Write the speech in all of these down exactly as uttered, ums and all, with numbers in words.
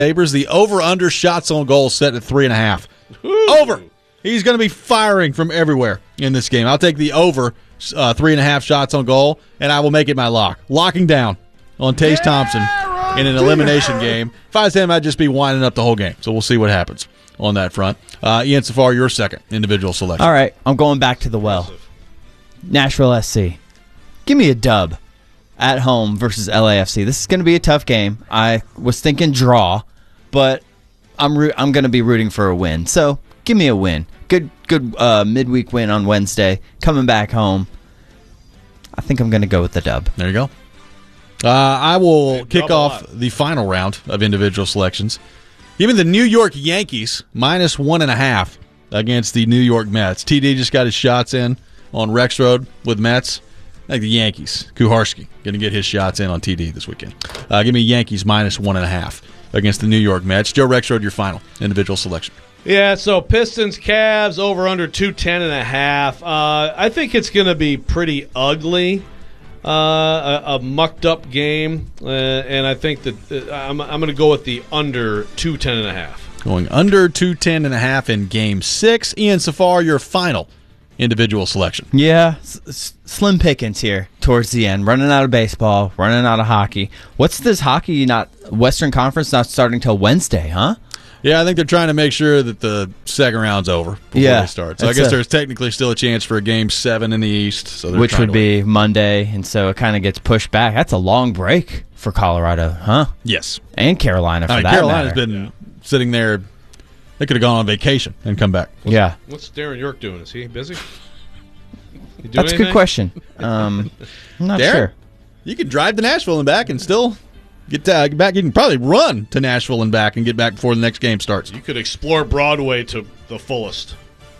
Sabres. The over-under shots on goal set at three and a half. Ooh. Over. He's going to be firing from everywhere in this game. I'll take the over uh, three and a half shots on goal, and I will make it my lock. Locking down on Taze yeah, Thompson in an elimination game. If I was him, I'd just be winding up the whole game. So we'll see what happens on that front. Uh, Ian Safari, your second individual selection. All right, I'm going back to the well. Nashville S C. Give me a dub at home versus L A F C. This is going to be a tough game. I was thinking draw, but I'm ro- I'm going to be rooting for a win. So give me a win. Good good uh, midweek win on Wednesday. Coming back home. I think I'm going to go with the dub. There you go. Uh, I will Hey, kick off the final round of individual selections. Give me the New York Yankees minus one and a half against the New York Mets. T D just got his shots in on Rex Road with Mets. I think the Yankees, Kuharski, going to get his shots in on T D this weekend. Uh, give me Yankees minus one and a half against the New York Mets. Joe Rexrode, your final individual selection. Yeah, so Pistons, Cavs, over under two ten and a half. Uh, I think it's going to be pretty ugly, uh, a, a mucked up game, uh, and I think that uh, I'm, I'm going to go with the under two ten and a half. Going under two ten and a half in Game Six. Ian Safar, your final individual selection. Yeah, s- s- slim pickings here towards the end. Running out of baseball, running out of hockey. What's this hockey not Western Conference not starting till Wednesday, huh? Yeah, I think they're trying to make sure that the second round's over before yeah, they start. So I guess a, there's technically still a chance for a Game seven in the East. So which would be Monday, and so it kind of gets pushed back. That's a long break for Colorado, huh? Yes. And Carolina, for I mean, that Carolina's matter. been yeah. sitting there. They could have gone on vacation and come back. What's, yeah. What's Darren York doing? Is he busy? He That's anything? a good question. Um, I'm not Darren, sure. You could drive to Nashville and back and still get, uh, get back. You can probably run to Nashville and back and get back before the next game starts. You could explore Broadway to the fullest.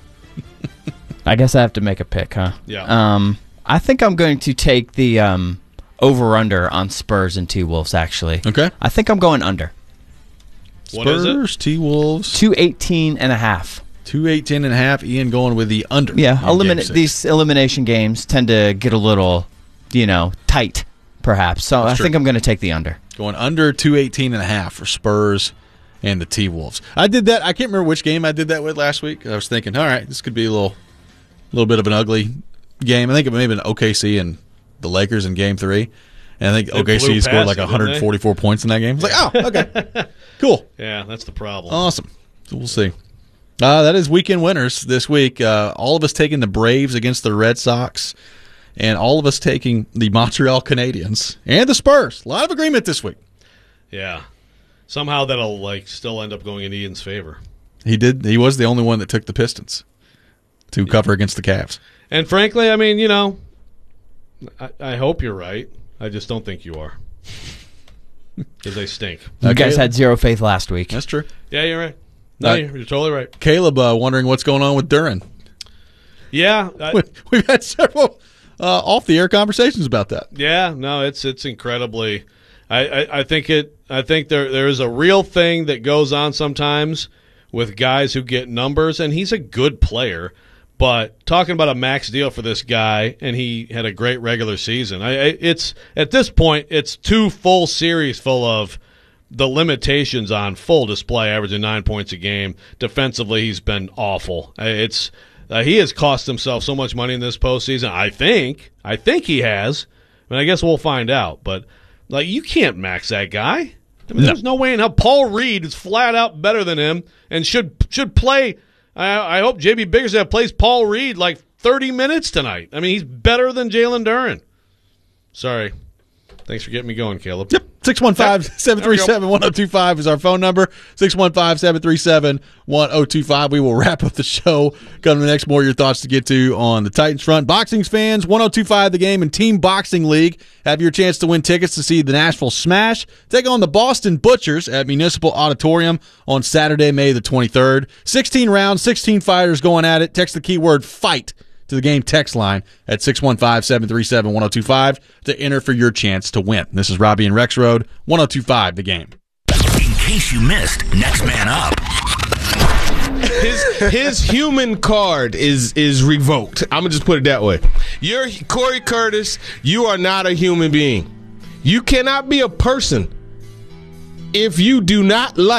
I guess I have to make a pick, huh? Yeah. Um, I think I'm going to take the um, over-under on Spurs and T-Wolves, actually. Okay. I think I'm going under. What is it? Spurs, T-Wolves. two eighteen and a half. two eighteen and a half. Ian going with the under. Yeah, eliminate these elimination games tend to get a little, you know, tight, perhaps. So That's I true. think I'm going to take the under. Going under two eighteen and a half for Spurs and the T-Wolves. I did that. I can't remember which game I did that with last week. I was thinking, all right, this could be a little, little bit of an ugly game. I think it may have been O K C and the Lakers in Game Three. And I think they O K C scored like one hundred forty-four points in that game. It's like, oh, okay, cool. Yeah, that's the problem. Awesome. So we'll see. Uh, that is weekend winners this week. Uh, all of us taking the Braves against the Red Sox, and all of us taking the Montreal Canadiens and the Spurs. A lot of agreement this week. Yeah. Somehow that'll like still end up going in Ian's favor. He did. He was the only one that took the Pistons to cover against the Cavs. And frankly, I mean, you know, I, I hope you're right. I just don't think you are. Because they stink. You okay. guys had zero faith last week. That's true. Yeah, you're right. No, uh, you're, you're totally right. Caleb uh, wondering what's going on with Duran. Yeah. I, We've had several uh, off-the-air conversations about that. Yeah, no, it's it's incredibly. I, I, I think it. I think there there is a real thing that goes on sometimes with guys who get numbers, and he's a good player. But talking about a max deal for this guy, and he had a great regular season. I, I it's at this point, it's two full series full of the limitations on full display, averaging nine points a game. Defensively, he's been awful. It's uh, he has cost himself so much money in this postseason. I think, I think he has. I mean, I guess we'll find out. But like, you can't max that guy. I mean, no. There's no way in hell. Paul Reed is flat out better than him and should should play. I, I hope J B Bickerstaff plays Paul Reed like thirty minutes tonight. I mean, he's better than Jalen Duren. Sorry. Thanks for getting me going, Caleb. Yep. six one five, seven three seven, one oh two five is our phone number. six one five, seven three seven, one oh two five. We will wrap up the show. Coming next, more of your thoughts to get to on the Titans front. Boxing fans, one oh two five The Game and Team Boxing League have your chance to win tickets to see the Nashville Smash take on the Boston Butchers at Municipal Auditorium on Saturday, May the twenty-third. sixteen rounds, sixteen fighters going at it. Text the keyword FIGHT to the Game text line at six one five, seven three seven, one oh two five to enter for your chance to win. This is Robbie and Rex Road, one oh two five The Game. In case you missed, next man up. His his human card is is revoked. I'm gonna just put it that way. You're Corey Curtis. You are not a human being. You cannot be a person If you do not like